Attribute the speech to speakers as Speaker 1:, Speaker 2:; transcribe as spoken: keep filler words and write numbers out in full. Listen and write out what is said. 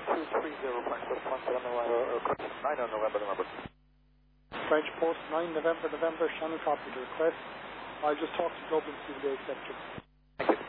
Speaker 1: two three zero, French Post one seven, uh, nine on November, November.
Speaker 2: French Post nine November, November, Shannon copy the request. I'll just talk to Dublin, see if they accept you.